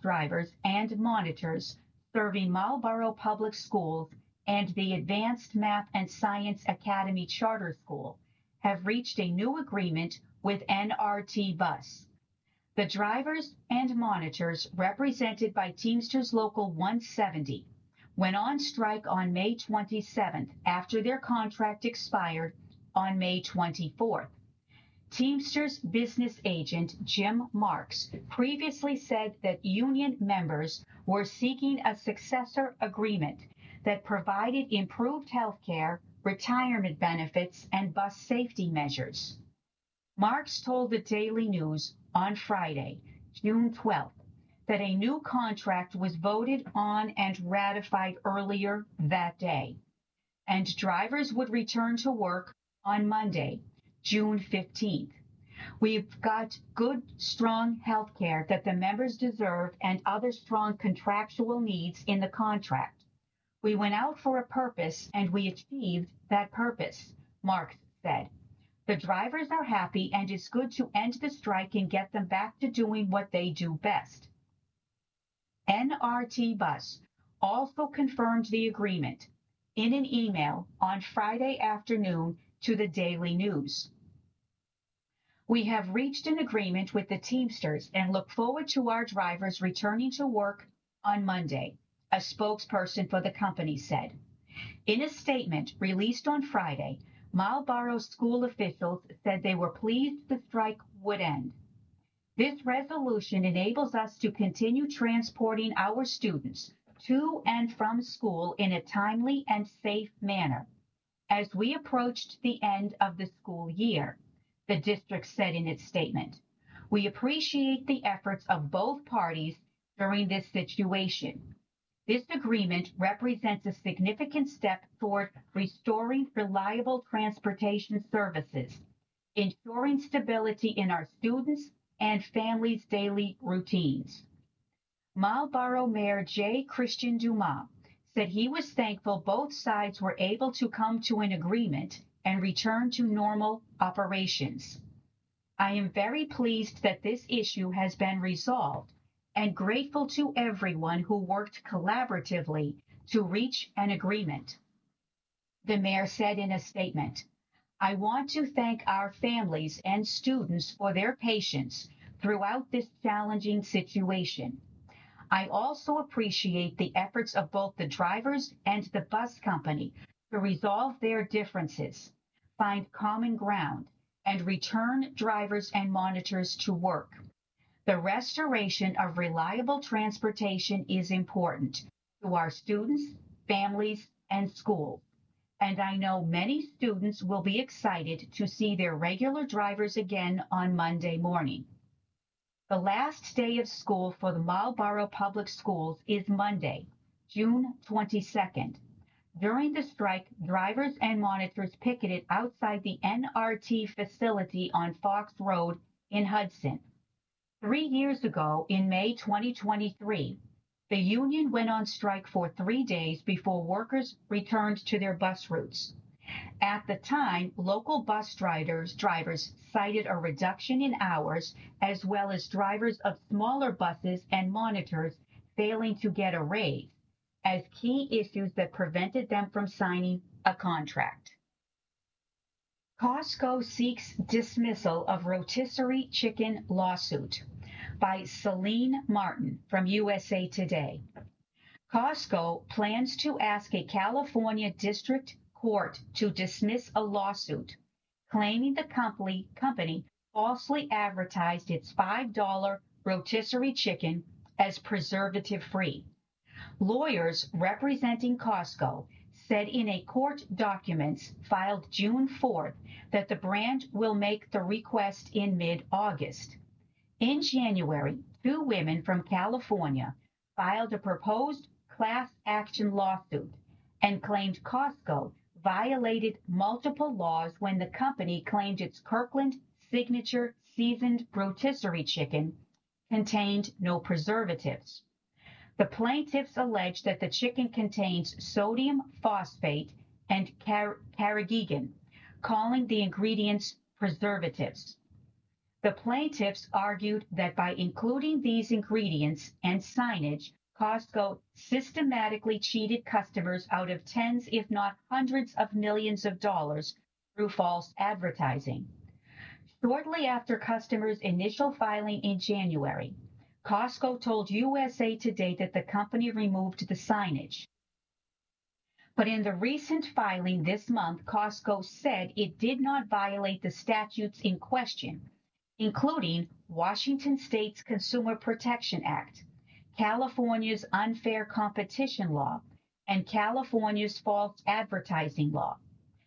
drivers and monitors serving Marlboro Public Schools and the Advanced Math and Science Academy Charter School have reached a new agreement with NRT Bus. The drivers and monitors, represented by Teamsters Local 170, went on strike on May 27th after their contract expired on May 24th. Teamsters business agent Jim Marks previously said that union members were seeking a successor agreement that provided improved health care, retirement benefits, and bus safety measures. Marks told the Daily News on Friday, June 12th, that a new contract was voted on and ratified earlier that day, and drivers would return to work on Monday, June 15th. We've got good, strong health care that the members deserve and other strong contractual needs in the contract. We went out for a purpose and we achieved that purpose, Marks said. The drivers are happy and it's good to end the strike and get them back to doing what they do best. NRT Bus also confirmed the agreement in an email on Friday afternoon to the Daily News. We have reached an agreement with the Teamsters and look forward to our drivers returning to work on Monday, a spokesperson for the company said. In a statement released on Friday, Marlboro school officials said they were pleased the strike would end. This resolution enables us to continue transporting our students to and from school in a timely and safe manner. As we approached the end of the school year, the district said in its statement, we appreciate the efforts of both parties during this situation. This agreement represents a significant step toward restoring reliable transportation services, ensuring stability in our students' and families' daily routines. Marlboro Mayor J. Christian Dumas said he was thankful both sides were able to come to an agreement and return to normal operations. I am very pleased that this issue has been resolved and grateful to everyone who worked collaboratively to reach an agreement. The mayor said in a statement, I want to thank our families and students for their patience throughout this challenging situation. I also appreciate the efforts of both the drivers and the bus company to resolve their differences, find common ground, and return drivers and monitors to work. The restoration of reliable transportation is important to our students, families, and schools. And I know many students will be excited to see their regular drivers again on Monday morning. The last day of school for the Marlboro Public Schools is Monday, June 22nd. During the strike, drivers and monitors picketed outside the NRT facility on Fox Road in Hudson. 3 years ago, in May 2023, the union went on strike for 3 days before workers returned to their bus routes. At the time, local bus drivers cited a reduction in hours, as well as drivers of smaller buses and monitors failing to get a raise, as key issues that prevented them from signing a contract. Costco seeks dismissal of rotisserie chicken lawsuit by Celine Martin from USA Today. Costco plans to ask a California district court to dismiss a lawsuit claiming the company falsely advertised its $5 rotisserie chicken as preservative-free. Lawyers representing Costco said in a court documents filed June 4th that the brand will make the request in mid-August. In January, 2 women from California filed a proposed class action lawsuit and claimed Costco violated multiple laws when the company claimed its Kirkland signature seasoned rotisserie chicken contained no preservatives. The plaintiffs allege that the chicken contains sodium phosphate and carrageenan, calling the ingredients preservatives. The plaintiffs argued that by including these ingredients and signage, Costco systematically cheated customers out of tens, if not hundreds of millions of dollars through false advertising. Shortly after customers' initial filing in January, Costco told USA Today that the company removed the signage. But in the recent filing this month, Costco said it did not violate the statutes in question, including Washington State's Consumer Protection Act, California's Unfair Competition Law, and California's False Advertising Law.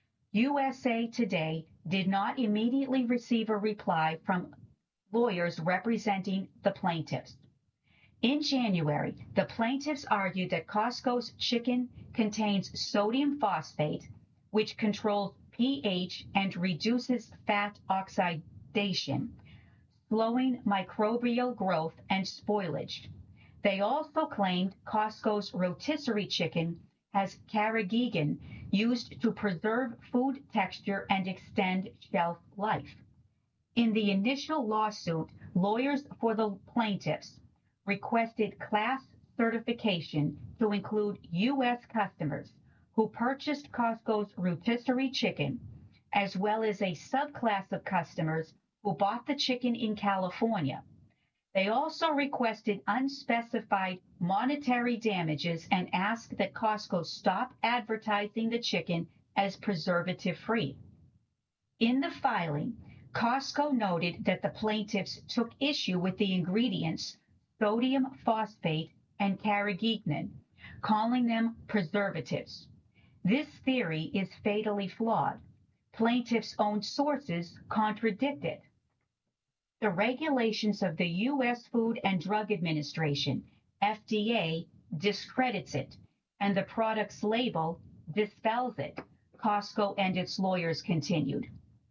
USA Today did not immediately receive a reply from lawyers representing the plaintiffs. In January, the plaintiffs argued that Costco's chicken contains sodium phosphate, which controls pH and reduces fat oxidation, slowing microbial growth and spoilage. They also claimed Costco's rotisserie chicken has carrageenan used to preserve food texture and extend shelf life. In the initial lawsuit, lawyers for the plaintiffs requested class certification to include U.S. customers who purchased Costco's rotisserie chicken, as well as a subclass of customers who bought the chicken in California. They also requested unspecified monetary damages and asked that Costco stop advertising the chicken as preservative-free. In the filing, Costco noted that the plaintiffs took issue with the ingredients sodium phosphate and carrageenan, calling them preservatives. This theory is fatally flawed. Plaintiffs' own sources contradict it. The regulations of the U.S. Food and Drug Administration, FDA, discredits it, and the product's label dispels it, Costco and its lawyers continued.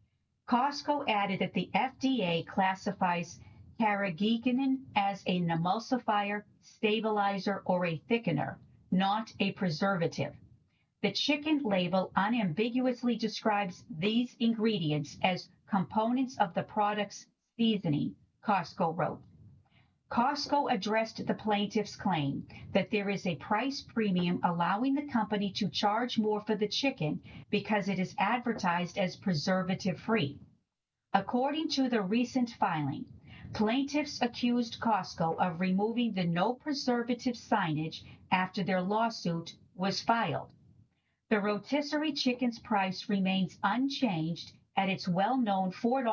Costco added that the FDA classifies carrageenan as an emulsifier, stabilizer, or a thickener, not a preservative. The chicken label unambiguously describes these ingredients as components of the product's seasoning, Costco wrote. Costco addressed the plaintiff's claim that there is a price premium allowing the company to charge more for the chicken because it is advertised as preservative-free. According to the recent filing, plaintiffs accused Costco of removing the no preservative signage after their lawsuit was filed. The rotisserie chicken's price remains unchanged at its well-known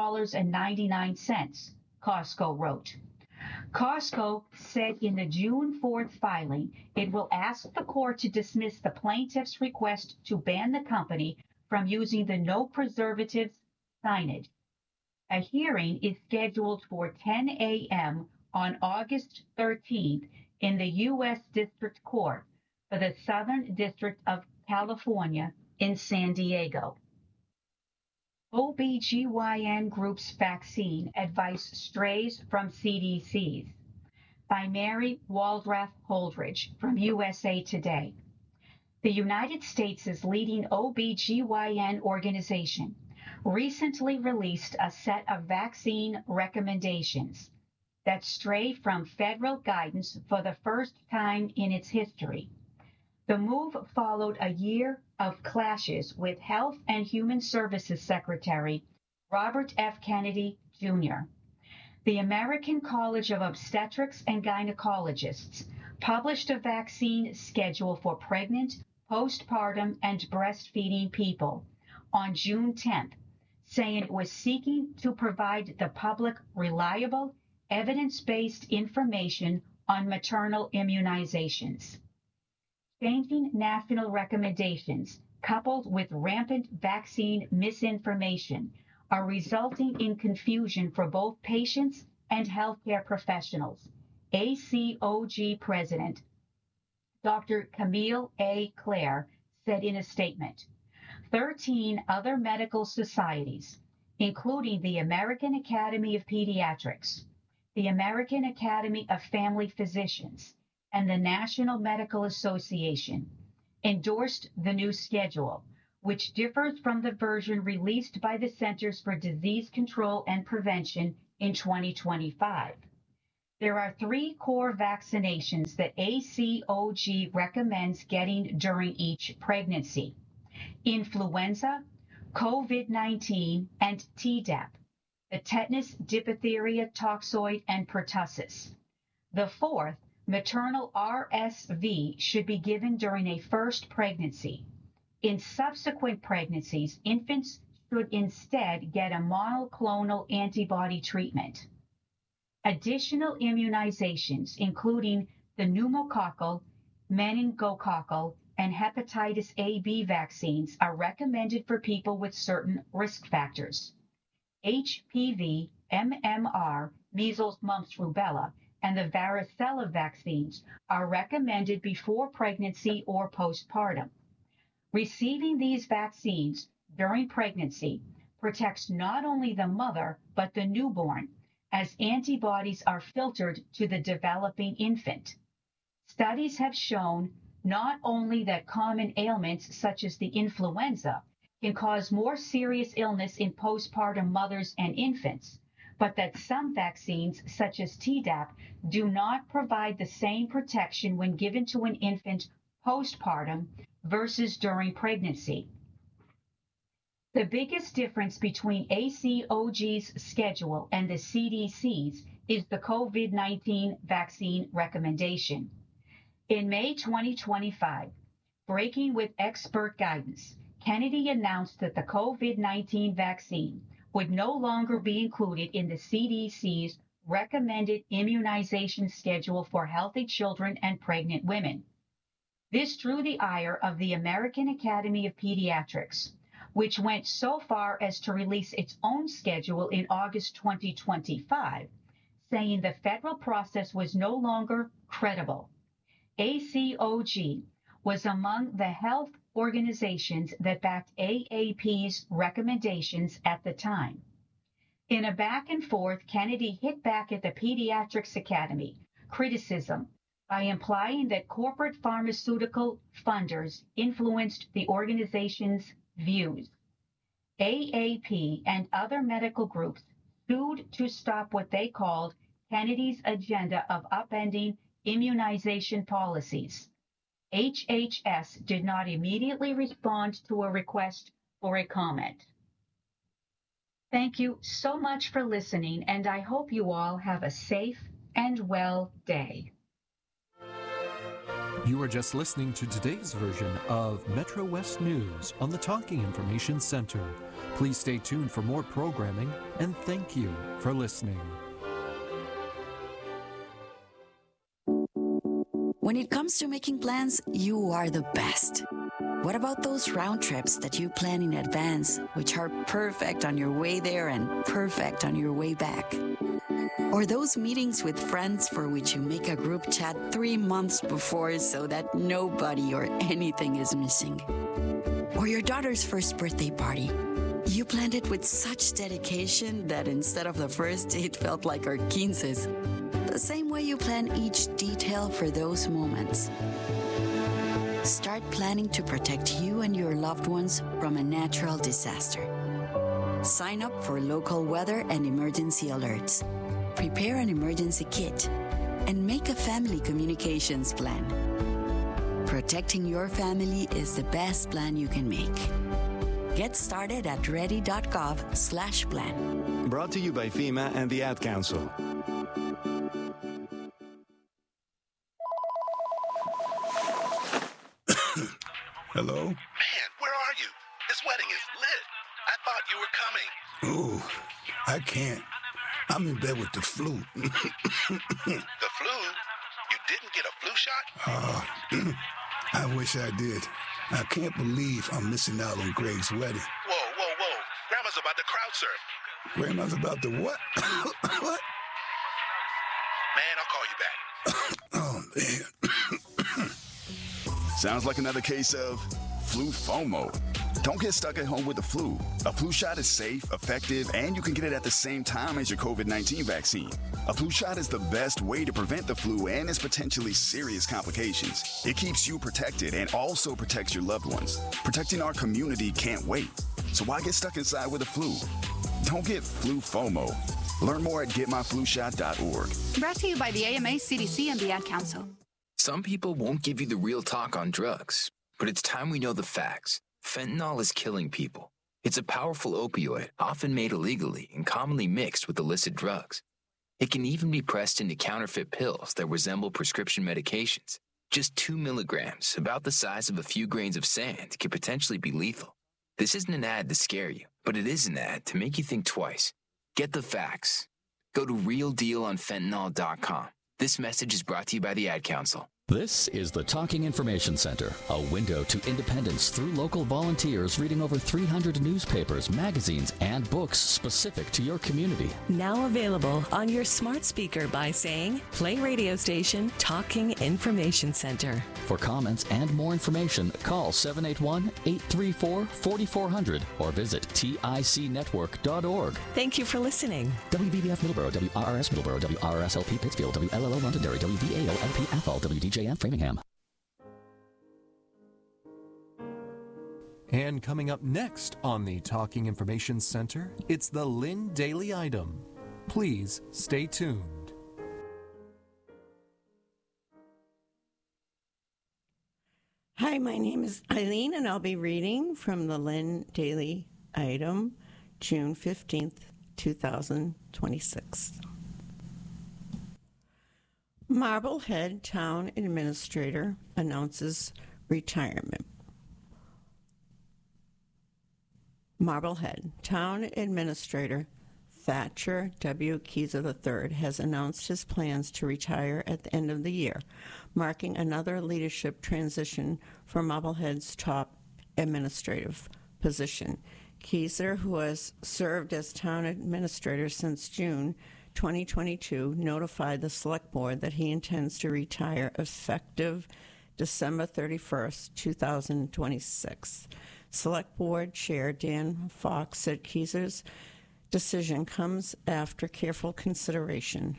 $4.99, Costco wrote. Costco said in the June 4th filing it will ask the court to dismiss the plaintiff's request to ban the company from using the no preservatives signage. A hearing is scheduled for 10 a.m. on August 13th in the U.S. District Court for the Southern District of California in San Diego. OBGYN Group's vaccine advice strays from CDC's by Mary Waldrath Holdridge from USA Today. The United States' leading OBGYN organization recently released a set of vaccine recommendations that stray from federal guidance for the first time in its history. The move followed a year of clashes with Health and Human Services Secretary Robert F. Kennedy, Jr. The American College of Obstetrics and Gynecologists published a vaccine schedule for pregnant, postpartum, and breastfeeding people on June 10th, saying it was seeking to provide the public reliable, evidence-based information on maternal immunizations. Changing national recommendations, coupled with rampant vaccine misinformation, are resulting in confusion for both patients and healthcare professionals, ACOG President Dr. Camille A. Clare said in a statement. 13 other medical societies, including the American Academy of Pediatrics, the American Academy of Family Physicians, and the National Medical Association, endorsed the new schedule, which differs from the version released by the Centers for Disease Control and Prevention, in 2025. There are 3 core vaccinations that ACOG recommends getting during each pregnancy: influenza, COVID-19, and Tdap, the tetanus, diphtheria, toxoid, and pertussis. The 4th, maternal RSV, should be given during a first pregnancy. In subsequent pregnancies, infants should instead get a monoclonal antibody treatment. Additional immunizations, including the pneumococcal, meningococcal, and hepatitis A/B vaccines, are recommended for people with certain risk factors. HPV, MMR, measles, mumps, rubella, and the varicella vaccines are recommended before pregnancy or postpartum. Receiving these vaccines during pregnancy protects not only the mother but the newborn, as antibodies are filtered to the developing infant. Studies have shown not only that common ailments such as the influenza can cause more serious illness in postpartum mothers and infants, but that some vaccines, such as Tdap, do not provide the same protection when given to an infant postpartum versus during pregnancy. The biggest difference between ACOG's schedule and the CDC's is the COVID-19 vaccine recommendation. In May 2025, breaking with expert guidance, Kennedy announced that the COVID-19 vaccine would no longer be included in the CDC's recommended immunization schedule for healthy children and pregnant women. This drew the ire of the American Academy of Pediatrics, which went so far as to release its own schedule in August 2025, saying the federal process was no longer credible. ACOG was among the health organizations that backed AAP's recommendations at the time. In a back and forth, Kennedy hit back at the Pediatrics Academy criticism by implying that corporate pharmaceutical funders influenced the organization's views. AAP and other medical groups sued to stop what they called Kennedy's agenda of upending immunization policies. HHS did not immediately respond to a request for a comment. Thank you so much for listening, and I hope you all have a safe and well day. You are just listening to today's version of Metro West News on the Talking Information Center. Please stay tuned for more programming, and thank you for listening. When it comes to making plans, you are the best. What about those round trips that you plan in advance, which are perfect on your way there and perfect on your way back? Or those meetings with friends for which you make a group chat 3 months before so that nobody or anything is missing? Or your daughter's first birthday party. You planned it with such dedication that instead of the first, it felt like our 15s. The same way you plan each detail for those moments. Start planning to protect you and your loved ones from a natural disaster. Sign up for local weather and emergency alerts. Prepare an emergency kit and make a family communications plan. Protecting your family is the best plan you can make. Get started at ready.gov/plan. Brought to you by FEMA and the Ad Council. Hello? Man, where are you? This wedding is lit. I thought you were coming. Oh, I can't. I'm in bed with the flu. The flu? You didn't get a flu shot? I wish I did. I can't believe I'm missing out on Greg's wedding. Whoa. Grandma's about to crowd surf. Grandma's about to what? What? Man, I'll call you back. Oh, man. Sounds like another case of flu FOMO. Don't get stuck at home with the flu. A flu shot is safe, effective, and you can get it at the same time as your COVID-19 vaccine. A flu shot is the best way to prevent the flu and its potentially serious complications. It keeps you protected and also protects your loved ones. Protecting our community can't wait. So why get stuck inside with the flu? Don't get flu FOMO. Learn more at getmyflushot.org. Brought to you by the AMA, CDC, and the Ad Council. Some people won't give you the real talk on drugs, but it's time we know the facts. Fentanyl is killing people. It's a powerful opioid, often made illegally and commonly mixed with illicit drugs. It can even be pressed into counterfeit pills that resemble prescription medications. Just 2 milligrams, about the size of a few grains of sand, could potentially be lethal. This isn't an ad to scare you, but it is an ad to make you think twice. Get the facts. Go to realdealonfentanyl.com. This message is brought to you by the Ad Council. This is the Talking Information Center, a window to independence through local volunteers reading over 300 newspapers, magazines, and books specific to your community. Now available on your smart speaker by saying, play radio station Talking Information Center. For comments and more information, call 781-834-4400 or visit ticnetwork.org. Thank you for listening. WBBF Middleborough, WRRS Middleborough, WRSLP Pittsfield, WLLO Londonderry, WVAO-LP Athol, WDJM Framingham. And coming up next on the Talking Information Center, it's the Lynn Daily Item. Please stay tuned. Hi, my name is Eileen, and I'll be reading from the Lynn Daily Item, June 15th, 2026. Marblehead Town Administrator announces retirement. Marblehead Town Administrator Thatcher W. Keyser III has announced his plans to retire at the end of the year, marking another leadership transition for Marblehead's top administrative position. Keyser, who has served as town administrator since June 2022, notified the Select Board that he intends to retire effective December 31st, 2026. Select Board Chair Dan Fox said Keyser's decision comes after careful consideration.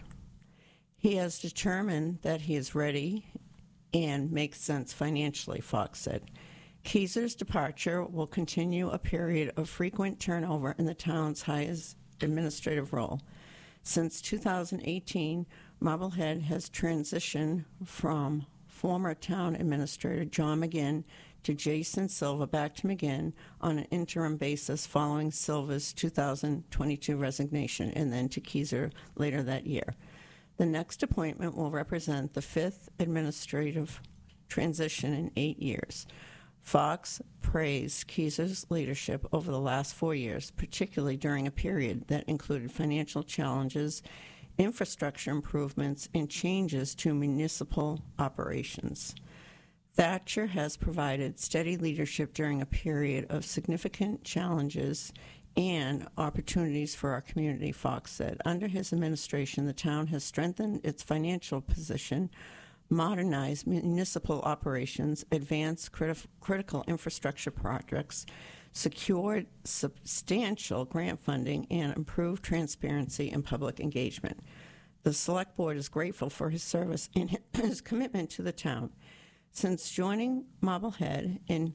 He has determined that he is ready and makes sense financially, Fox said. Keyser's departure will continue a period of frequent turnover in the town's highest administrative role. Since 2018, Marblehead has transitioned from former town administrator John McGinn to Jason Silva back to McGinn on an interim basis following Silva's 2022 resignation, and then to Keyser later that year. The next appointment will represent the fifth administrative transition in 8 years. Fox praised Keyser's leadership over the last 4 years, particularly during a period that included financial challenges, infrastructure improvements, and changes to municipal operations. Thatcher has provided steady leadership during a period of significant challenges and opportunities for our community, Fox said. Under his administration, the town has strengthened its financial position, modernized municipal operations, advanced critical infrastructure projects, secured substantial grant funding, and improved transparency and public engagement. The Select Board is grateful for his service and his commitment to the town. Since joining Marblehead in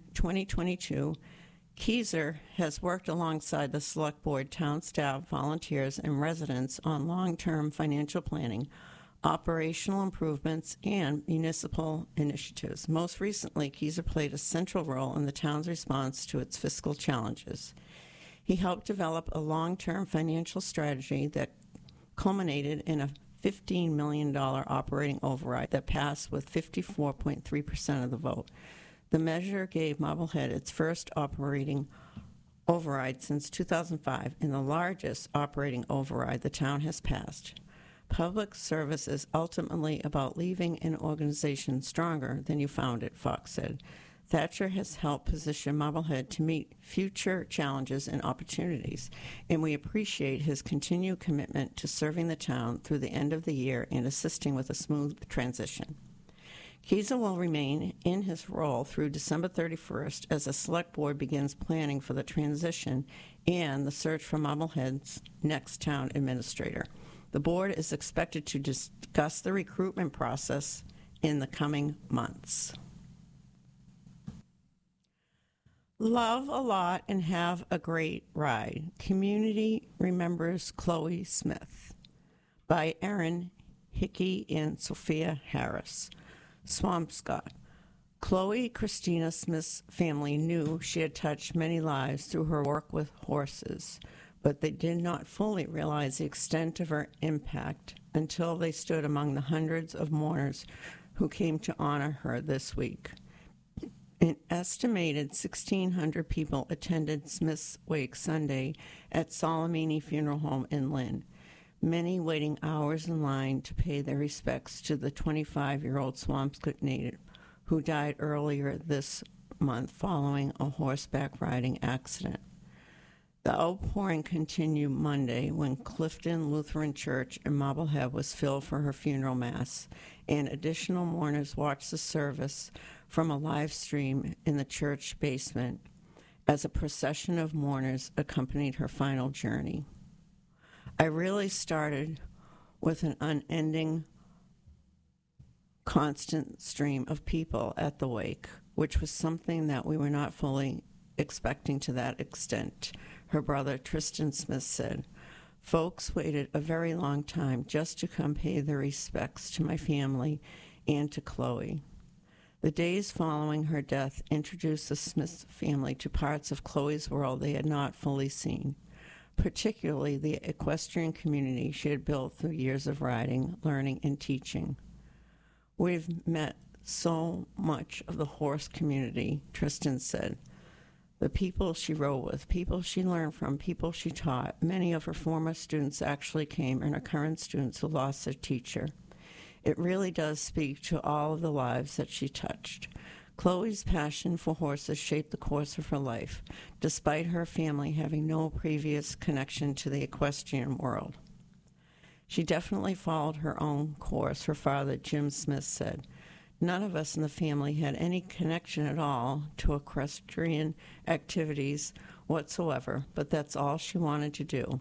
2022, Keyser has worked alongside the Select Board, town staff, volunteers, and residents on long-term financial planning, operational improvements, and municipal initiatives. Most recently, Keyser played a central role in the town's response to its fiscal challenges. He helped develop a long-term financial strategy that culminated in a $15 million operating override that passed with 54.3% of the vote. The measure gave Marblehead its first operating override since 2005 and the largest operating override the town has passed. Public service is ultimately about leaving an organization stronger than you found it, Fox said. Thatcher has helped position Marblehead to meet future challenges and opportunities, and we appreciate his continued commitment to serving the town through the end of the year and assisting with a smooth transition. Keyser will remain in his role through December 31st as the Select Board begins planning for the transition and the search for Marblehead's next town administrator. The board is expected to discuss the recruitment process in the coming months. Love a lot and have a great ride. Community remembers Chloe Smith by Erin Hickey and Sophia Harris. Swampscott. Chloe Christina Smith's family knew she had touched many lives through her work with horses, but they did not fully realize the extent of her impact until they stood among the hundreds of mourners who came to honor her this week. An estimated 1,600 people attended Smith's wake Sunday at Solomini Funeral Home in Lynn, many waiting hours in line to pay their respects to the 25-year-old Swampscott native who died earlier this month following a horseback riding accident. The outpouring continued Monday when Clifton Lutheran Church in Marblehead was filled for her funeral mass, and additional mourners watched the service from a live stream in the church basement as a procession of mourners accompanied her final journey. I really started with an unending, constant stream of people at the wake, which was something that we were not fully expecting to that extent, her brother Tristan Smith said. Folks waited a very long time just to come pay their respects to my family and to Chloe. The days following her death introduced the Smith family to parts of Chloe's world they had not fully seen, particularly the equestrian community she had built through years of riding, learning, and teaching. We've met so much of the horse community, Tristan said. The people she rode with, people she learned from, people she taught. Many of her former students actually came, and her current students who lost their teacher. It really does speak to all of the lives that she touched. Chloe's passion for horses shaped the course of her life, despite her family having no previous connection to the equestrian world. She definitely followed her own course, her father, Jim Smith, said. None of us in the family had any connection at all to equestrian activities whatsoever, but that's all she wanted to do.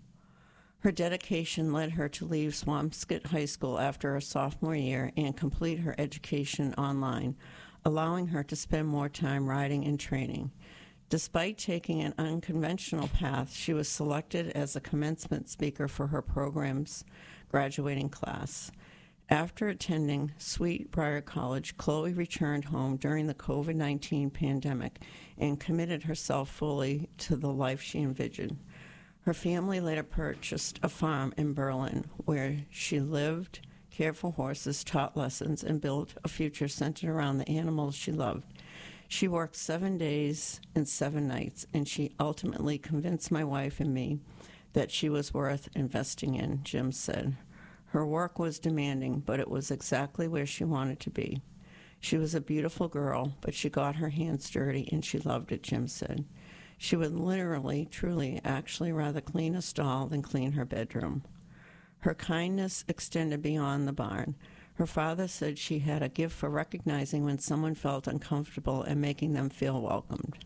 Her dedication led her to leave Swampscott High School after her sophomore year and complete her education online, allowing her to spend more time riding and training. Despite taking an unconventional path, she was selected as a commencement speaker for her program's graduating class. After attending Sweetbriar College, Chloe returned home during the COVID-19 pandemic and committed herself fully to the life she envisioned. Her family later purchased a farm in Berlin where she lived, cared for horses, taught lessons, and built a future centered around the animals she loved. She worked 7 days and 7 nights, and she ultimately convinced my wife and me that she was worth investing in, Jim said. Her work was demanding, but it was exactly where she wanted to be. She was a beautiful girl, but she got her hands dirty, and she loved it, Jim said. She would literally, truly, actually rather clean a stall than clean her bedroom. Her kindness extended beyond the barn. Her father said she had a gift for recognizing when someone felt uncomfortable and making them feel welcomed.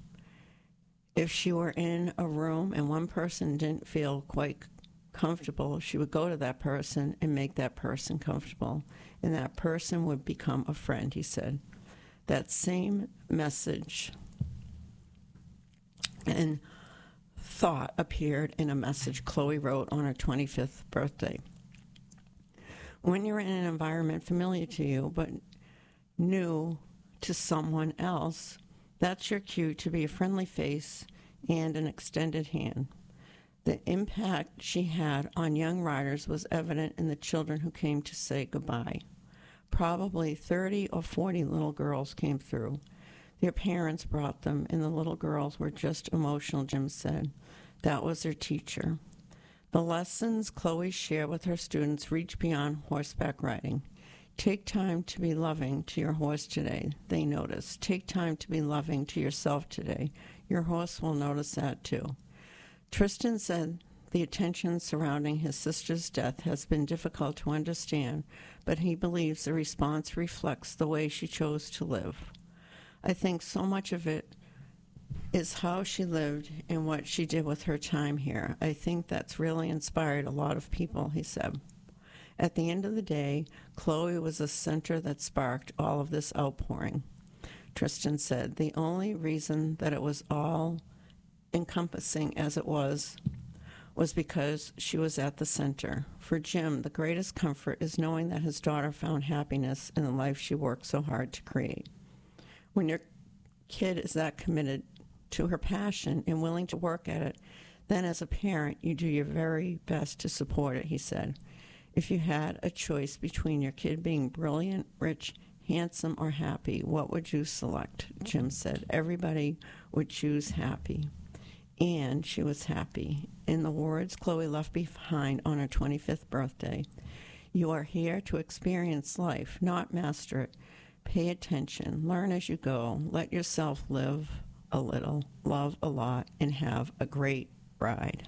If she were in a room and one person didn't feel quite comfortable, she would go to that person and make that person comfortable, and that person would become a friend, he said. That same message and thought appeared in a message Chloe wrote on her 25th birthday. When you're in an environment familiar to you but new to someone else, that's your cue to be a friendly face and an extended hand. The impact she had on young riders was evident in the children who came to say goodbye. Probably 30 or 40 little girls came through. Their parents brought them, and the little girls were just emotional, Jim said. That was their teacher. The lessons Chloe shared with her students reach beyond horseback riding. Take time to be loving to your horse today, they noticed. Take time to be loving to yourself today. Your horse will notice that too. Tristan said the attention surrounding his sister's death has been difficult to understand, but he believes the response reflects the way she chose to live. I think so much of it is how she lived and what she did with her time here. I think that's really inspired a lot of people, he said. At the end of the day, Chloe was the center that sparked all of this outpouring. Tristan said. The only reason that it was all encompassing as it was because she was at the center. For Jim, the greatest comfort is knowing that his daughter found happiness in the life she worked so hard to create. When your kid is that committed to her passion and willing to work at it, then as a parent, you do your very best to support it, he said. If you had a choice between your kid being brilliant, rich, handsome, or happy, what would you select? Jim said. Everybody would choose happy. And she was happy. In the words Chloe left behind on her 25th birthday, you are here to experience life, not master it. Pay attention, learn as you go, let yourself live a little, love a lot, and have a great ride.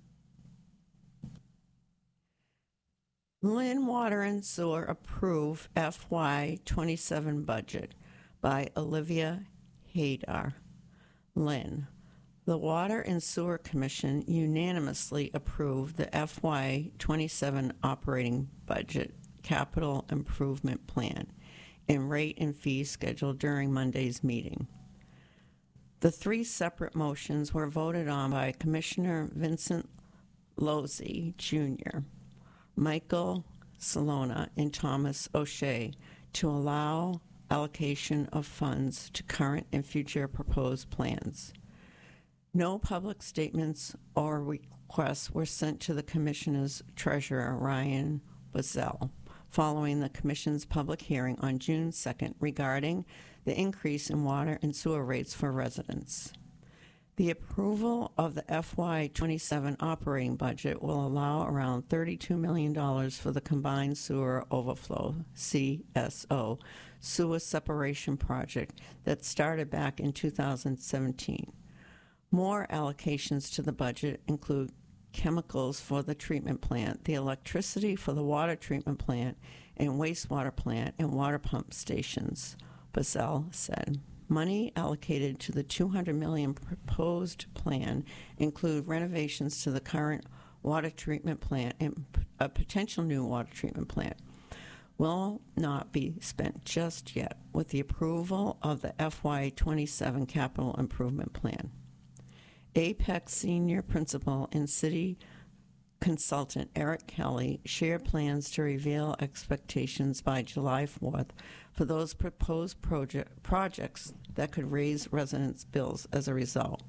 Lynn Water and Sewer approve FY27 budget by Olivia Haydar. Lynn. The Water and Sewer Commission unanimously approved the FY27 operating budget capital improvement plan and rate and fee schedule during Monday's meeting. The three separate motions were voted on by Commissioner Vincent Lozzi Jr., Michael Salona, and Thomas O'Shea to allow allocation of funds to current and future proposed plans. No public statements or requests were sent to the Commissioner's Treasurer, Ryan Buzzell, following the Commission's public hearing on June 2nd regarding the increase in water and sewer rates for residents. The approval of the FY27 operating budget will allow around $32 million for the Combined Sewer Overflow, CSO, sewer separation project that started back in 2017. More allocations to the budget include chemicals for the treatment plant, the electricity for the water treatment plant and wastewater plant, and water pump stations, Buzzell said. Money allocated to the $200 million proposed plan include renovations to the current water treatment plant and a potential new water treatment plant. Will not be spent just yet with the approval of the FY27 capital improvement plan. Apex senior principal and city consultant Eric Kelly shared plans to reveal expectations by July 4th for those proposed projects that could raise residents' bills as a result.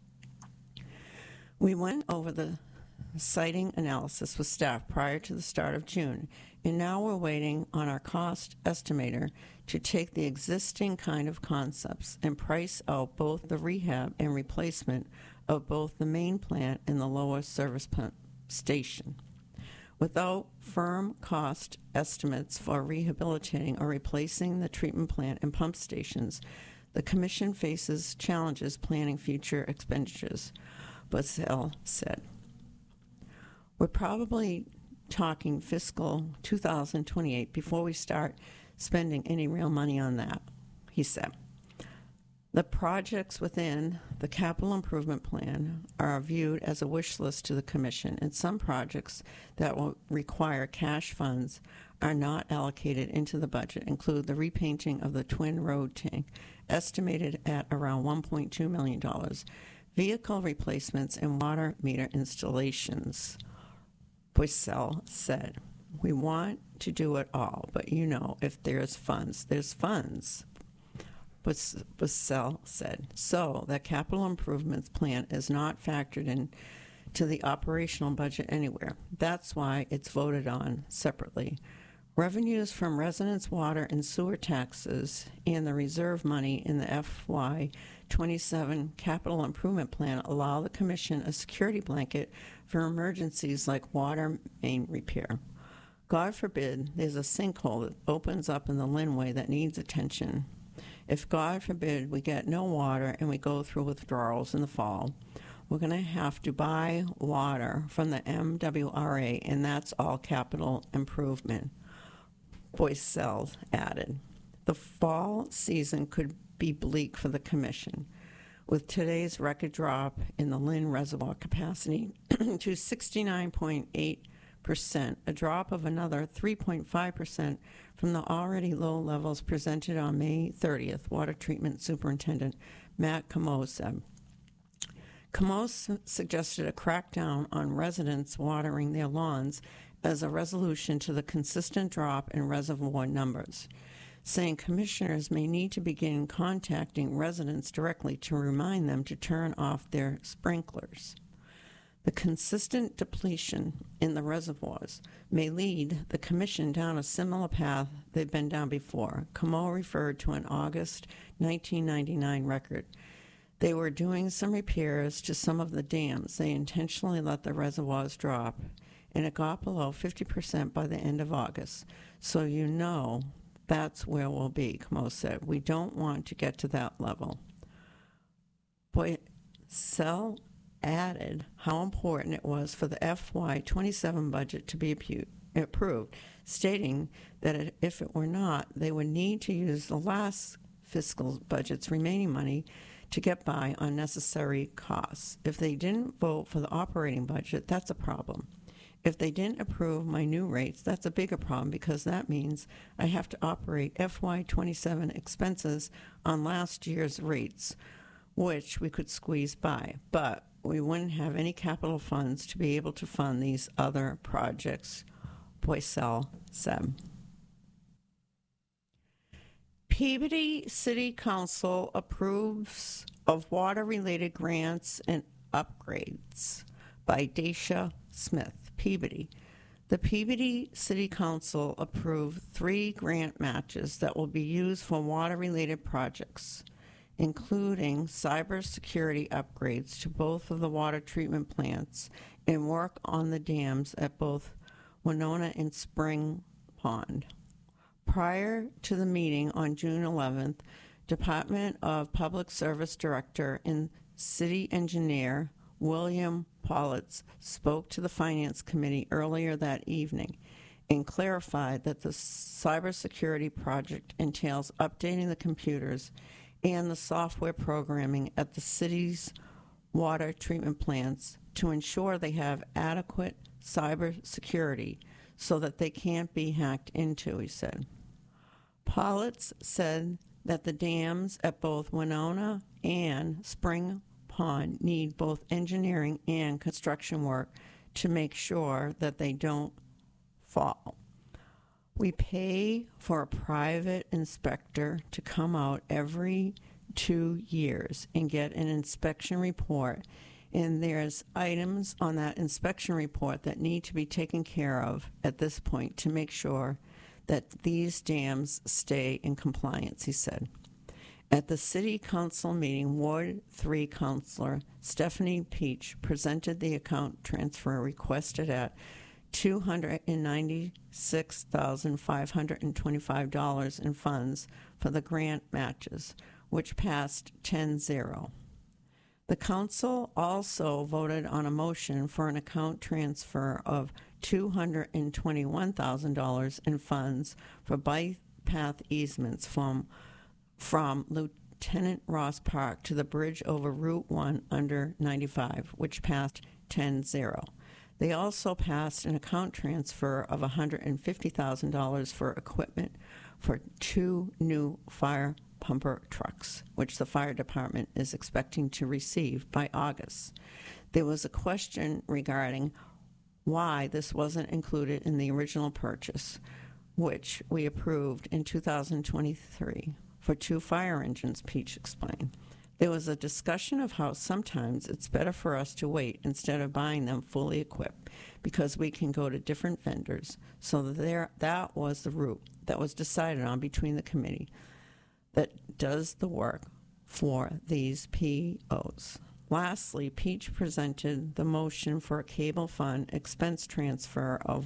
We went over the siting analysis with staff prior to the start of June, and now we're waiting on our cost estimator to take the existing kind of concepts and price out both the rehab and replacement of both the main plant and the lower service pump station. Without firm cost estimates for rehabilitating or replacing the treatment plant and pump stations, the Commission faces challenges planning future expenditures, Buzzell said. We're probably talking fiscal 2028 before we start spending any real money on that, he said. The projects within the capital improvement plan are viewed as a wish list to the Commission, and some projects that will require cash funds are not allocated into the budget, include the repainting of the Twin Road tank, estimated at around $1.2 million, vehicle replacements, and water meter installations. Buzzell said, we want to do it all, but if there's funds, there's funds. Buzzell said, so that capital improvements plan is not factored into the operational budget anywhere. That's why it's voted on separately. Revenues from residents' water and sewer taxes and the reserve money in the FY27 capital improvement plan allow the Commission a security blanket for emergencies like water main repair. God forbid there's a sinkhole that opens up in the Linway that needs attention. If, God forbid, we get no water and we go through withdrawals in the fall, we're going to have to buy water from the MWRA, and that's all capital improvement, Buzzell added. The fall season could be bleak for the Commission, with today's record drop in the Lynn Reservoir capacity to 69.8% a drop of another 3.5% from the already low levels presented on May 30th, Water Treatment Superintendent Matt Comeau said. Comeau suggested a crackdown on residents watering their lawns as a resolution to the consistent drop in reservoir numbers, saying commissioners may need to begin contacting residents directly to remind them to turn off their sprinklers. The consistent depletion in the reservoirs may lead the Commission down a similar path they've been down before. Comeau referred to an August 1999 record. They were doing some repairs to some of the dams. They intentionally let the reservoirs drop, and it got below 50% by the end of August. So you know that's where we'll be, Comeau said. We don't want to get to that level. Boycell added how important it was for the FY27 budget to be approved, stating that if it were not, they would need to use the last fiscal budget's remaining money to get by on necessary costs. If they didn't vote for the operating budget, that's a problem. If they didn't approve my new rates, that's a bigger problem because that means I have to operate FY27 expenses on last year's rates, which we could squeeze by, but we wouldn't have any capital funds to be able to fund these other projects, Boycell said. Peabody City Council approves of water-related grants and upgrades by Dacia Smith, Peabody. The Peabody City Council approved 3 grant matches that will be used for water-related projects, including cybersecurity upgrades to both of the water treatment plants and work on the dams at both Winona and Spring Pond. Prior to the meeting on June 11th, Department of Public Service Director and City Engineer William Politz spoke to the Finance Committee earlier that evening and clarified that the cybersecurity project entails updating the computers and the software programming at the city's water treatment plants to ensure they have adequate cybersecurity so that they can't be hacked into, he said. Politz said that the dams at both Winona and Spring Pond need both engineering and construction work to make sure that they don't fall. We pay for a private inspector to come out every 2 years and get an inspection report, and there's items on that inspection report that need to be taken care of at this point to make sure that these dams stay in compliance, he said. At the City Council meeting, Ward 3 Councilor Stephanie Peach presented the account transfer requested at $296,525 in funds for the grant matches, which passed 10-0. The council also voted on a motion for an account transfer of $221,000 in funds for bike path easements from Lieutenant Ross Park to the bridge over Route 1 under 95, which passed 10-0. They also passed an account transfer of $150,000 for equipment for 2 new fire pumper trucks, which the fire department is expecting to receive by August. There was a question regarding why this wasn't included in the original purchase, which we approved in 2023 for 2 fire engines, Peach explained. There was a discussion of how sometimes it's better for us to wait instead of buying them fully equipped because we can go to different vendors. So that was the route that was decided on between the committee that does the work for these POs. Lastly, Peach presented the motion for a cable fund expense transfer of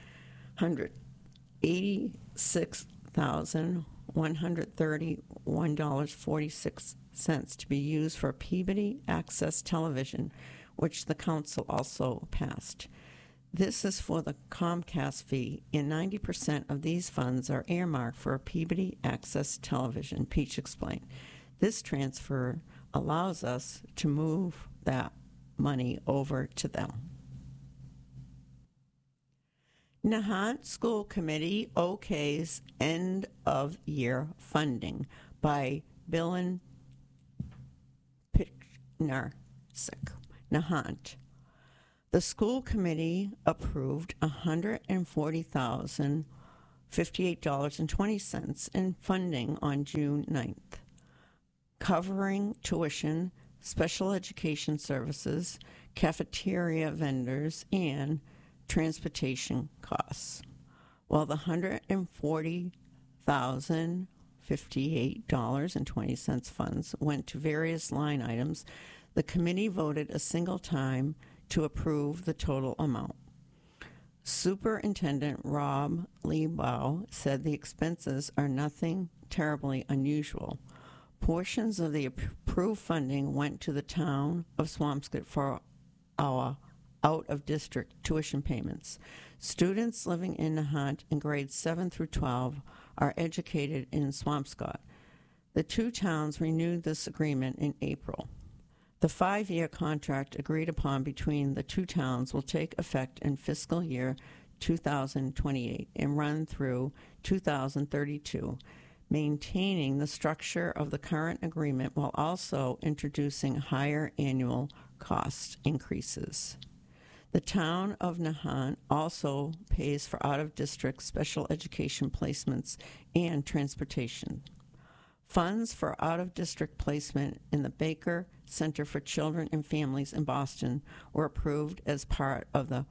$186,131.46 to be used for Peabody Access Television, which the council also passed. This is for the Comcast fee, and 90% of these funds are earmarked for Peabody Access Television, Peach explained. This transfer allows us to move that money over to them. Nahant School Committee okays end-of-year funding by Bill Pichnarsek, Nahant. The school committee approved $140,058.20 in funding on June 9th, covering tuition, special education services, cafeteria vendors, and transportation costs. While the $140,058.20 funds went to various line items, the committee voted a single time to approve the total amount. Superintendent Rob Liebau said the expenses are nothing terribly unusual. Portions of the approved funding went to the town of Swampscott for our out-of-district tuition payments. Students living in Nahant in grades 7 through 12 are educated in Swampscott. The two towns renewed this agreement in April. The 5-year contract agreed upon between the two towns will take effect in fiscal year 2028 and run through 2032, maintaining the structure of the current agreement while also introducing higher annual cost increases. The town of Nahant also pays for out-of-district special education placements and transportation. Funds for out-of-district placement in the Baker Center for Children and Families in Boston were approved as part of the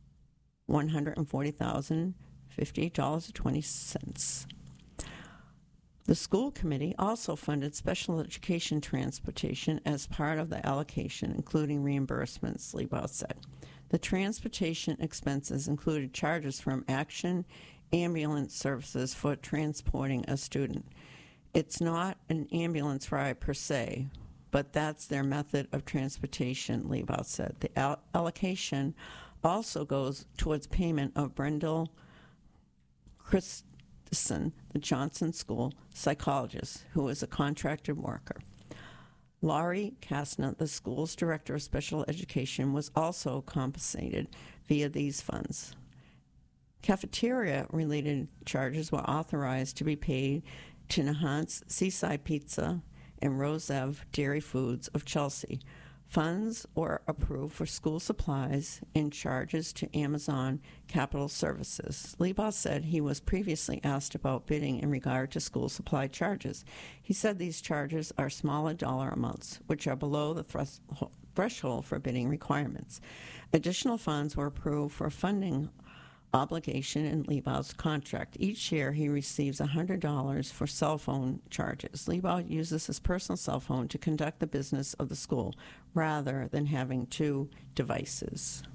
$140,058.20. The school committee also funded special education transportation as part of the allocation, including reimbursements, Liebau said. The transportation expenses included charges from Action Ambulance Services for transporting a student. It's not an ambulance ride per se, but that's their method of transportation, Liebau said. The allocation also goes towards payment of Brendel Christensen, the Johnson School psychologist, who is a contracted worker. Laurie Kastner, the school's director of special education, was also compensated via these funds. Cafeteria-related charges were authorized to be paid to Nahant's Seaside Pizza and Rosev Dairy Foods of Chelsea. Funds were approved for school supplies and charges to Amazon Capital Services. Liebau said he was previously asked about bidding in regard to school supply charges. He said these charges are smaller dollar amounts, which are below the threshold for bidding requirements. Additional funds were approved for funding obligation in Liebau's contract. Each year he receives $100 for cell phone charges. Liebau uses his personal cell phone to conduct the business of the school rather than having two devices.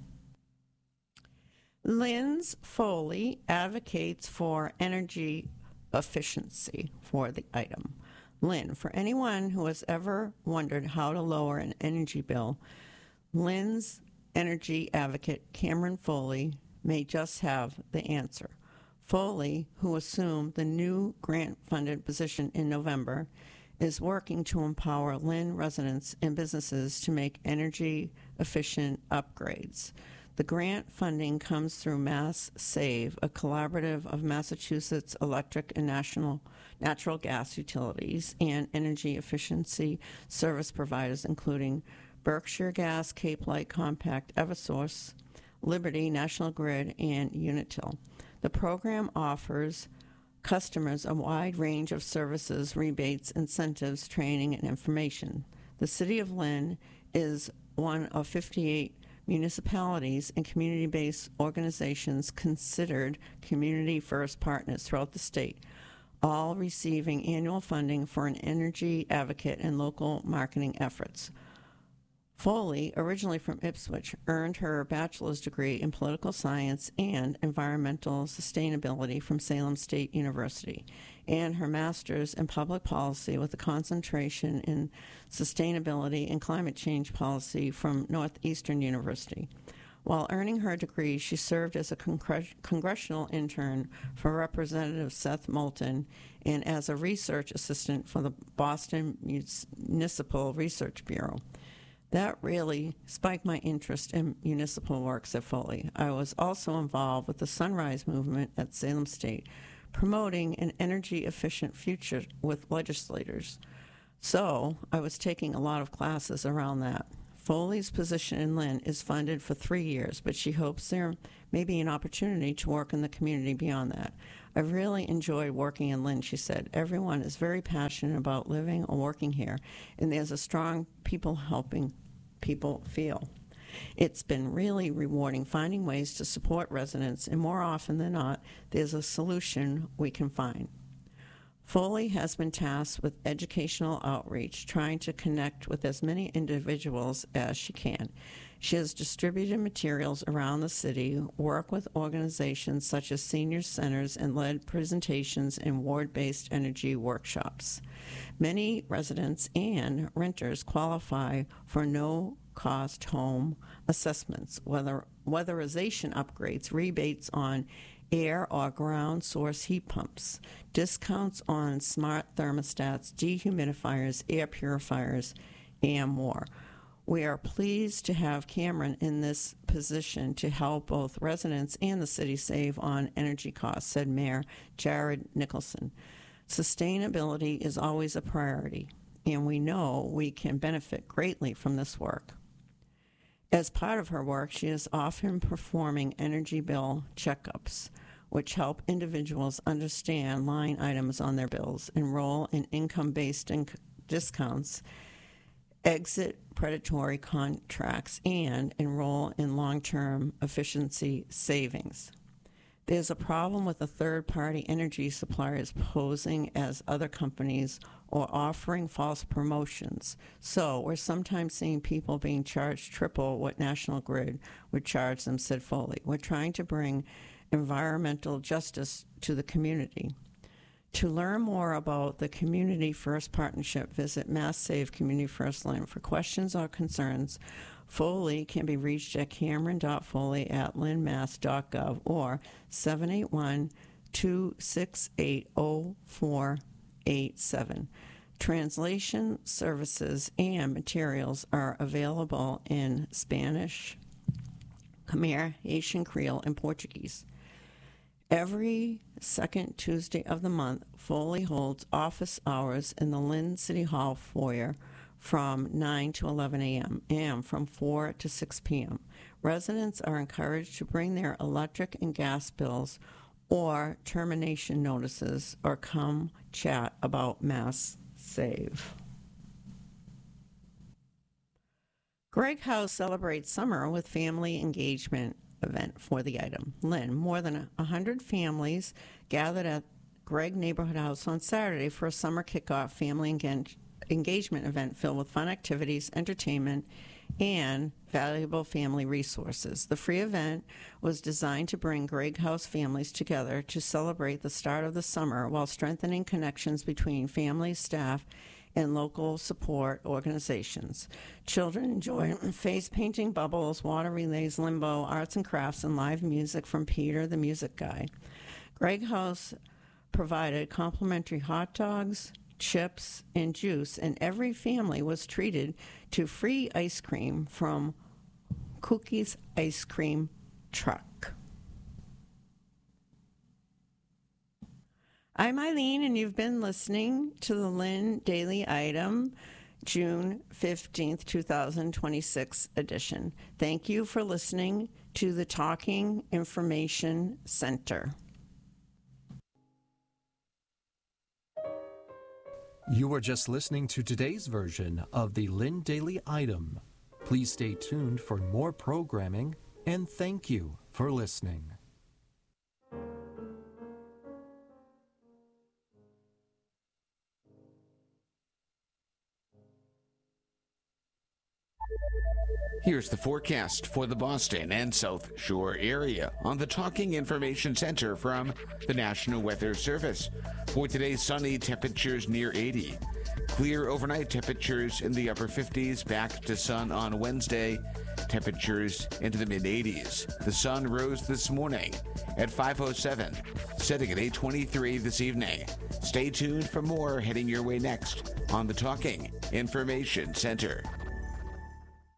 Linz Foley advocates for energy efficiency for the item. Lynn, for anyone who has ever wondered how to lower an energy bill, Lynn's energy advocate Cameron Foley may just have the answer. Foley, who assumed the new grant-funded position in November, is working to empower Lynn residents and businesses to make energy-efficient upgrades. The grant funding comes through Mass Save, a collaborative of Massachusetts electric and natural gas utilities and energy efficiency service providers, including Berkshire Gas, Cape Light Compact, Eversource, Liberty, National Grid, and Unitil. The program offers customers a wide range of services, rebates, incentives, training, and information. The City of Lynn is one of 58 municipalities and community-based organizations considered Community First partners throughout the state, all receiving annual funding for an energy advocate and local marketing efforts. Foley, originally from Ipswich, earned her bachelor's degree in political science and environmental sustainability from Salem State University, and her master's in public policy with a concentration in sustainability and climate change policy from Northeastern University. While earning her degree, she served as a congressional intern for Representative Seth Moulton and as a research assistant for the Boston Municipal Research Bureau. That really spiked my interest in municipal works at Foley. I was also involved with the Sunrise Movement at Salem State, promoting an energy-efficient future with legislators. So I was taking a lot of classes around that. Foley's position in Lynn is funded for 3 years, but she hopes there may be an opportunity to work in the community beyond that. I really enjoyed working in Lynn, she said. Everyone is very passionate about living or working here, and there's a strong people helping people feel. It's been really rewarding finding ways to support residents, and more often than not, there's a solution we can find. Foley has been tasked with educational outreach, trying to connect with as many individuals as she can. She has distributed materials around the city, worked with organizations such as senior centers, and led presentations and ward-based energy workshops. Many residents and renters qualify for no-cost home assessments, weatherization upgrades, rebates on air or ground source heat pumps, discounts on smart thermostats, dehumidifiers, air purifiers, and more. We are pleased to have Cameron in this position to help both residents and the city save on energy costs, said Mayor Jared Nicholson. Sustainability is always a priority, and we know we can benefit greatly from this work. As part of her work, she is often performing energy bill checkups, which help individuals understand line items on their bills, enroll in income-based discounts, exit predatory contracts, and enroll in long-term efficiency savings. There's a problem with the third-party energy suppliers posing as other companies or offering false promotions. So we're sometimes seeing people being charged triple what National Grid would charge them, said Foley. We're trying to bring environmental justice to the community. To learn more about the Community First Partnership, visit Mass Save Community First Lynn. For questions or concerns, Foley can be reached at cameron.foley@lynnmass.gov or 781-268-0487. Translation services and materials are available in Spanish, Khmer, Haitian Creole, and Portuguese. Every second Tuesday of the month, Foley holds office hours in the Lynn City Hall foyer from 9 to 11 a.m. and from 4 to 6 p.m. Residents are encouraged to bring their electric and gas bills or termination notices or come chat about Mass Save. Greg House celebrates summer with family engagement event for the item. Lynn, more than 100 families gathered at Greg Neighborhood House on Saturday for a summer kickoff family engagement event filled with fun activities, entertainment, and valuable family resources. The free event was designed to bring Greg House families together to celebrate the start of the summer while strengthening connections between families, staff, and local support organizations. Children enjoy face painting, bubbles, water relays, limbo, arts and crafts, and live music from Peter the Music Guy. Greg House provided complimentary hot dogs, chips, and juice, and every family was treated to free ice cream from Cookie's Ice Cream Truck. I'm Eileen, and you've been listening to the Lynn Daily Item, June 15th, 2026 edition. Thank you for listening to the Talking Information Center. You were just listening to today's version of the Lynn Daily Item. Please stay tuned for more programming, and thank you for listening. Here's the forecast for the Boston and South Shore area on the Talking Information Center from the National Weather Service. For today, sunny, temperatures near 80. Clear overnight, temperatures in the upper 50s, back to sun on Wednesday, temperatures into the mid-80s. The sun rose this morning at 5:07, setting at 8:23 this evening. Stay tuned for more heading your way next on the Talking Information Center.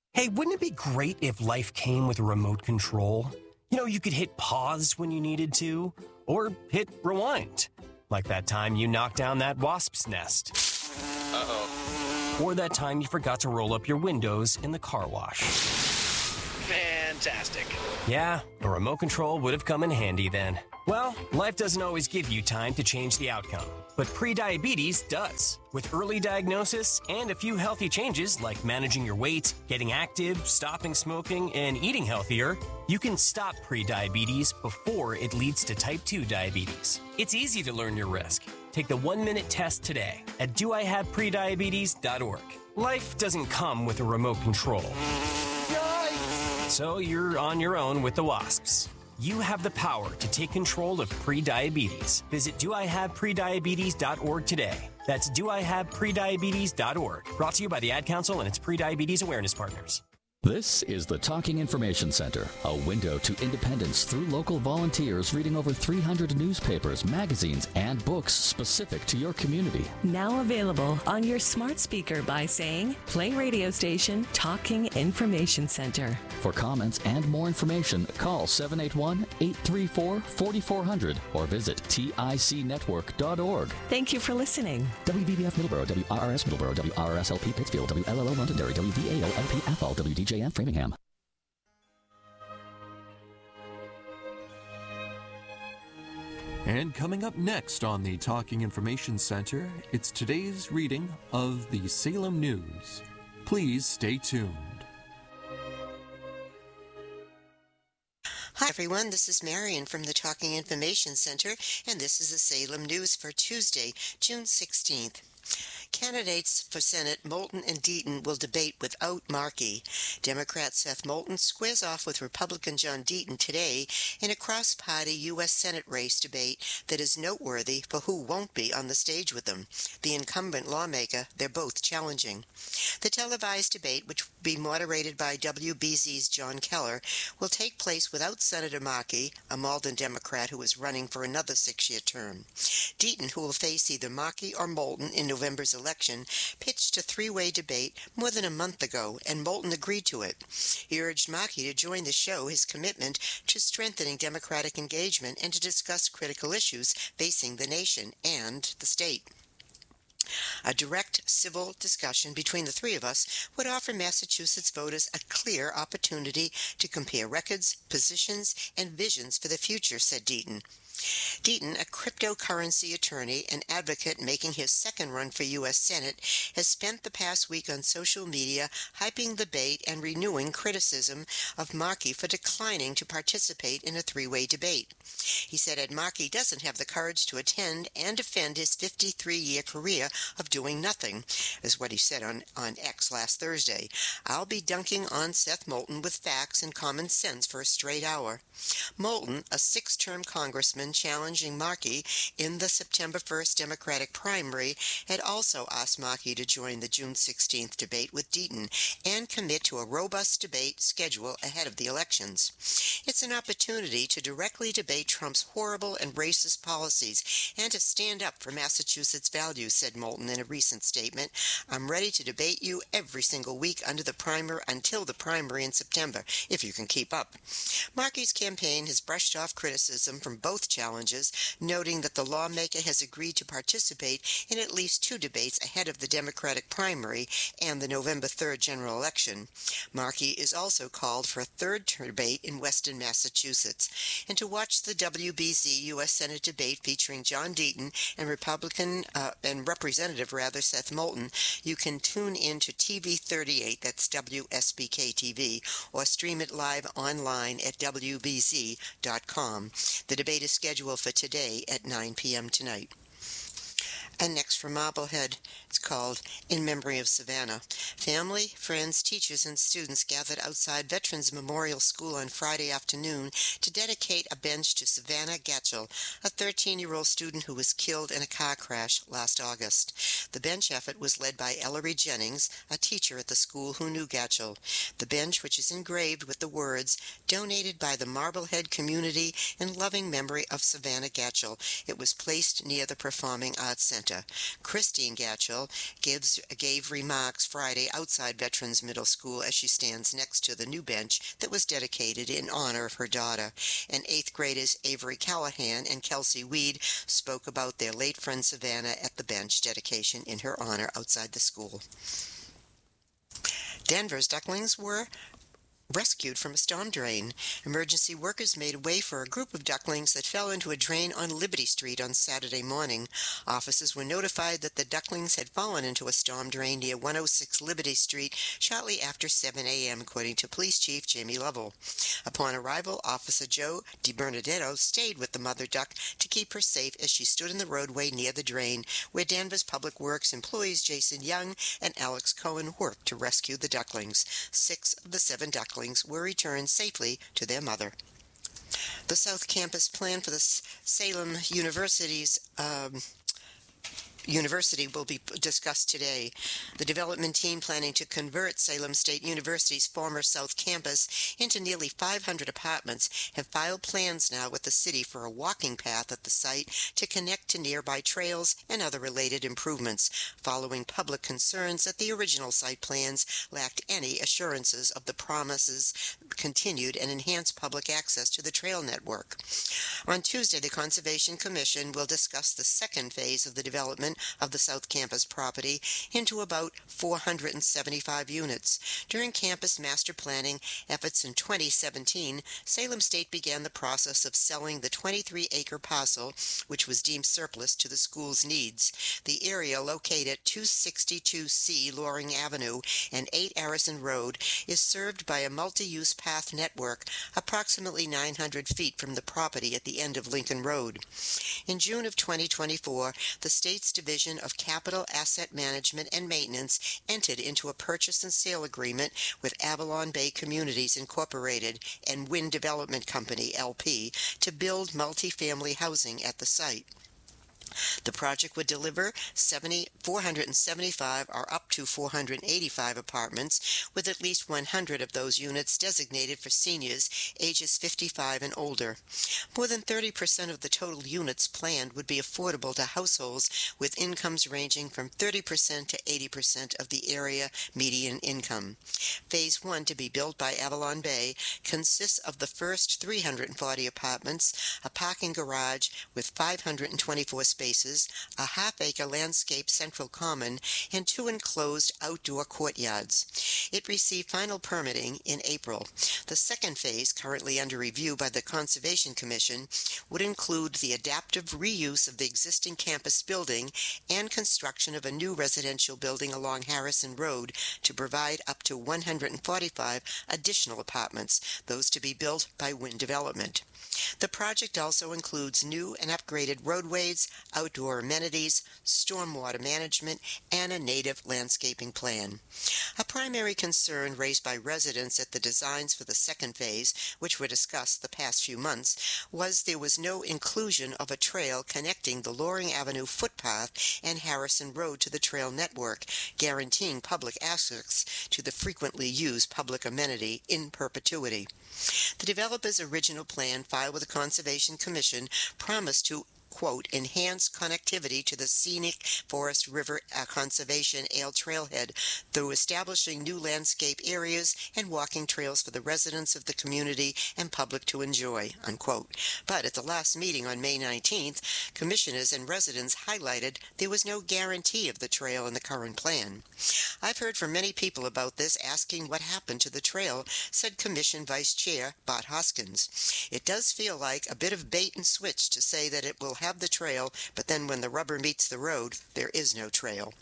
Hey, wouldn't it be great if life came with a remote control? You know, you could hit pause when you needed to, or hit rewind. Like that time you knocked down that wasp's nest. Uh-oh. Or that time you forgot to roll up your windows in the car wash. Fantastic. Yeah, a remote control would have come in handy then. Well, life doesn't always give you time to change the outcome, but prediabetes does. With early diagnosis and a few healthy changes like managing your weight, getting active, stopping smoking, and eating healthier, you can stop prediabetes before it leads to type 2 diabetes. It's easy to learn your risk. Take the 1-minute test today at doihaveprediabetes.org. Life doesn't come with a remote control. So you're on your own with the wasps. You have the power to take control of prediabetes. Visit doihaveprediabetes.org today. That's doihaveprediabetes.org. Brought to you by the Ad Council and its prediabetes awareness partners. This is the Talking Information Center, a window to independence through local volunteers reading over 300 newspapers, magazines, and books specific to your community. Now available on your smart speaker by saying, play radio station Talking Information Center. For comments and more information, call 781-834-4400 or visit ticnetwork.org. Thank you for listening. WVBF Middleborough, WRRS Middleborough, WRSLP Pittsfield, WLLO Londonderry, WVAO-LP Athol, WDJF Framingham. And coming up next on the Talking Information Center, it's today's reading of the Salem News. Please stay tuned. Hi everyone, this is Marion from the Talking Information Center, and this is the Salem News for Tuesday, June 16th. Candidates for Senate Moulton and Deaton will debate without Markey. Democrat Seth Moulton squares off with Republican John Deaton today in a cross-party U.S. Senate race debate that is noteworthy for who won't be on the stage with them. The incumbent lawmaker, they're both challenging. The televised debate, which will be moderated by WBZ's John Keller, will take place without Senator Markey, a Malden Democrat who is running for another 6-year term. Deaton, who will face either Markey or Moulton in November's election, pitched a 3-way debate more than a month ago, and Moulton agreed to it. He urged Markey to join the show his commitment to strengthening Democratic engagement and to discuss critical issues facing the nation and the state. A direct civil discussion between the three of us would offer Massachusetts voters a clear opportunity to compare records, positions, and visions for the future, said Deaton. Deaton, a cryptocurrency attorney and advocate making his second run for U.S. Senate, has spent the past week on social media hyping the debate and renewing criticism of Markey for declining to participate in a 3-way debate. He said Ed Markey doesn't have the courage to attend and defend his 53-year career of doing nothing, is what he said on X last Thursday. I'll be dunking on Seth Moulton with facts and common sense for a straight hour. Moulton, a 6-term congressman challenging Markey in the September 1st Democratic primary, had also asked Markey to join the June 16th debate with Deaton and commit to a robust debate schedule ahead of the elections. It's an opportunity to directly debate Trump's horrible and racist policies and to stand up for Massachusetts values, said Moulton in a recent statement. I'm ready to debate you every single week until the primary in September, if you can keep up. Markey's campaign has brushed off criticism from both challenges, noting that the lawmaker has agreed to participate in at least 2 debates ahead of the Democratic primary and the November 3rd general election. Markey is also called for a 3rd debate in Western Massachusetts. And to watch the WBZ U.S. Senate debate featuring John Deaton and Representative Seth Moulton, you can tune in to TV 38, that's WSBK TV, or stream it live online at WBZ.com. The debate is scheduled for today at 9 p.m. tonight. And next from Marblehead, it's called In Memory of Savannah. Family, friends, teachers, and students gathered outside Veterans Memorial School on Friday afternoon to dedicate a bench to Savannah Gatchell, a 13-year-old student who was killed in a car crash last August. The bench effort was led by Ellery Jennings, a teacher at the school who knew Gatchell. The bench, which is engraved with the words, donated by the Marblehead community in loving memory of Savannah Gatchell. It was placed near the Performing Arts Center. Center. Christine Gatchell gave remarks Friday outside Veterans Middle School as she stands next to the new bench that was dedicated in honor of her daughter. And 8th graders Avery Callahan and Kelsey Weed spoke about their late friend Savannah at the bench dedication in her honor outside the school. Denver's ducklings were rescued from a storm drain. Emergency workers made way for a group of ducklings that fell into a drain on Liberty Street on Saturday morning. Officers were notified that the ducklings had fallen into a storm drain near 106 Liberty Street shortly after 7 a.m., according to Police Chief Jamie Lovell. Upon arrival, Officer Joe DiBernardetto stayed with the mother duck to keep her safe as she stood in the roadway near the drain, where Danvers Public Works employees Jason Young and Alex Cohen worked to rescue the ducklings. 6 of the 7 ducklings were returned safely to their mother. The South Campus plan for the Salem University will be discussed today. The development team planning to convert Salem State University's former South Campus into nearly 500 apartments have filed plans now with the city for a walking path at the site to connect to nearby trails and other related improvements, following public concerns that the original site plans lacked any assurances of the promises continued and enhanced public access to the trail network. On Tuesday, the Conservation Commission will discuss the second phase of the development of the South Campus property into about 475 units. During campus master planning efforts in 2017, Salem State began the process of selling the 23-acre parcel, which was deemed surplus to the school's needs. The area, located at 262C Loring Avenue and 8 Harrison Road, is served by a multi-use path network approximately 900 feet from the property at the end of Lincoln Road. In June of 2024, the state's Division of Capital Asset Management and Maintenance entered into a purchase and sale agreement with Avalon Bay Communities Incorporated and Wind Development Company, LP, to build multifamily housing at the site. The project would deliver 475 or up to 485 apartments, with at least 100 of those units designated for seniors ages 55 and older. More than 30% of the total units planned would be affordable to households with incomes ranging from 30% to 80% of the area median income. Phase 1, to be built by Avalon Bay, consists of the first 340 apartments, a parking garage with 524 spaces, a half-acre landscape central common, and 2 enclosed outdoor courtyards. It received final permitting in April. The second phase, currently under review by the Conservation Commission, would include the adaptive reuse of the existing campus building and construction of a new residential building along Harrison Road to provide up to 145 additional apartments, those to be built by Wind Development. The project also includes new and upgraded roadways, outdoor amenities, stormwater management, and a native landscaping plan. A primary concern raised by residents at the designs for the second phase, which were discussed the past few months, was there was no inclusion of a trail connecting the Loring Avenue footpath and Harrison Road to the trail network, guaranteeing public access to the frequently used public amenity in perpetuity. The developer's original plan filed with the Conservation Commission promised to quote, enhance connectivity to the scenic Forest River Conservation Ale Trailhead through establishing new landscape areas and walking trails for the residents of the community and public to enjoy, unquote. But at the last meeting on May 19th, commissioners and residents highlighted there was no guarantee of the trail in the current plan. I've heard from many people about this, asking what happened to the trail, said Commission Vice Chair Bart Hoskins. It does feel like a bit of bait and switch to say that it will have the trail, but then when the rubber meets the road, there is no trail.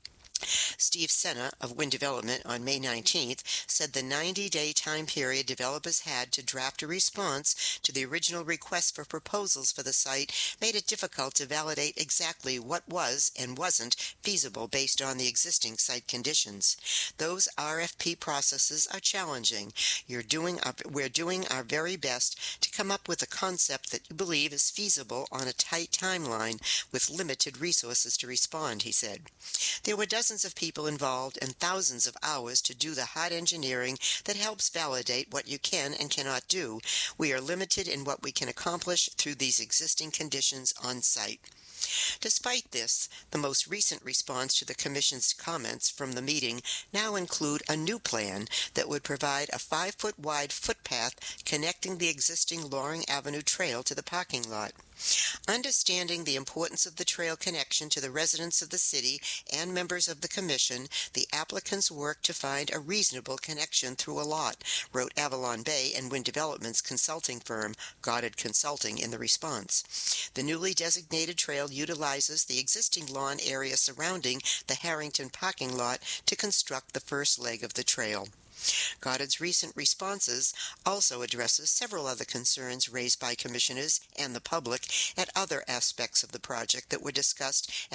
Steve Senna of Wind Development on May 19th said the 90-day time period developers had to draft a response to the original request for proposals for the site made it difficult to validate exactly what was and wasn't feasible based on the existing site conditions. Those RFP processes are challenging. We're doing our very best to come up with a concept that you believe is feasible on a tight timeline with limited resources to respond, he said. There were dozens of people involved and thousands of hours to do the hard engineering that helps validate what you can and cannot do. We are limited in what we can accomplish through these existing conditions on site. Despite this, the most recent response to the Commission's comments from the meeting now include a new plan that would provide a 5-foot-wide footpath connecting the existing Loring Avenue Trail to the parking lot. Understanding the importance of the trail connection to the residents of the city and members of the Commission, the applicants worked to find a reasonable connection through a lot, wrote Avalon Bay and Wind Development's consulting firm, Goddard Consulting, in the response. The newly designated trail utilizes the existing lawn area surrounding the Harrington parking lot to construct the first leg of the trail. Goddard's recent responses also addresses several other concerns raised by commissioners and the public at other aspects of the project that were discussed